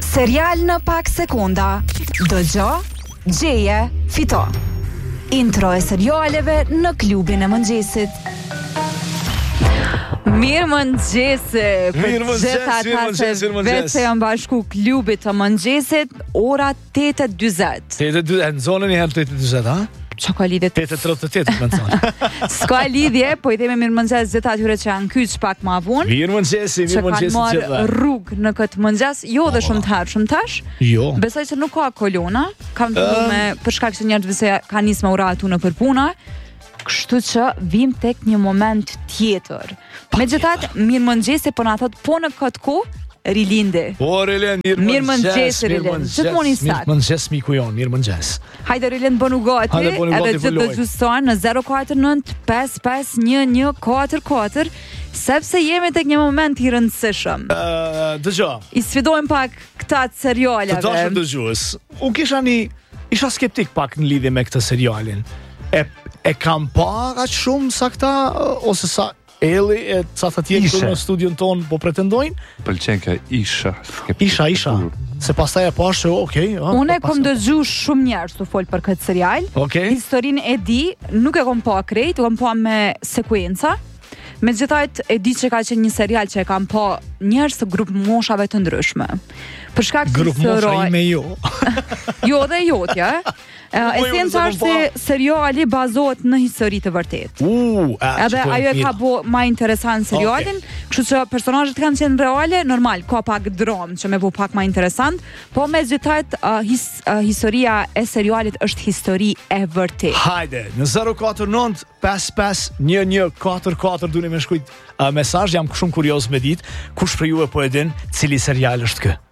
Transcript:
Serial në pak sekonda. Dëgjo, gjeje, fito. Intro e serialeve në klubin e mëngjesit. Mirë mëngjese. Vetë se jam bashku klubit të mëngjesit, ora 8:40. 8:40, në zonën e herë 8:40, ha? Qa ka lidhje? 8:38, më nësën. S'ka lidhje, po i theme mirë mëngjes gjithë atyre që janë kyç pak ma vonë. Mirë mëngjesi që kanë marrë rrugë në këtë mëngjes, jo dhe shumë të tash. Jo. Besoj se nuk ka kolona, kam të me për shkak se njerëzve se ka nisë me uratu në për puna. Kështu që vim tek një moment tjetër. Megjithatë, mirë mëngjesi po na thot po në këtë kohë rilindi. Po Rilend, mirë mëngjes Rilend. Gjithmonë i saktë. Mirë mëngjes miku jon, mirë mëngjes. Hajde Rilend bënu gati, edhe gjithë të gjuston në 049 551 144, sepse jemi tek një moment i rëndësishëm. Dëgjo. I sfidojmë pak këta të serialeve. Të dashur dëgjues. Isha skeptik pak në lidhje me këtë serialin. E kam pa aq shumë sa këta ose sa Eli e ca të tjerë këtu në studion ton po pretendojnë? Pëlqen ka isha. Isha. Se pastaj e pashë, okay. Unë kom dëgju shumë njerëz të fol për këtë serial. Okay. Historinë e di, nuk e kom pa krejt, kom pa me sekuenca. Megjithatë e di që ka qenë një serial që e kam pa njerëz të grup moshave të ndryshme. Për shkak se grup mosha ime jo. Jo dhe jotja. Esenca është se seriali bazohet në histori të vërtetë. Edhe ajo e ka bo ma interesant serialin, kështu që personazhet kanë qenë reale, normal, ka pak dramë që me bo pak ma interesant, po megjithatë historia e serialit është histori e vërtetë. Hajde, në 049 55 1144 duni me shkujt mesazh, jam shumë kurioz me ditë, kush prej juve po e din cili serial është ky?